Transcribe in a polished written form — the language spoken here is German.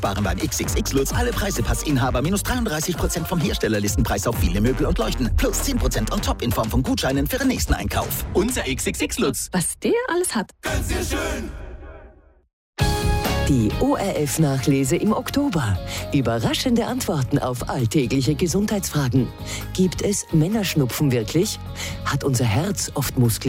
Sparen beim XXX Lutz alle Preisepassinhaber minus 33% vom Herstellerlistenpreis auf viele Möbel und Leuchten. Plus 10% on top in Form von Gutscheinen für den nächsten Einkauf. Unser XXX Lutz. Was der alles hat. Ganz sehr schön. Die ORF-Nachlese im Oktober. Überraschende Antworten auf alltägliche Gesundheitsfragen. Gibt es Männerschnupfen wirklich? Hat unser Herz oft Muskeln?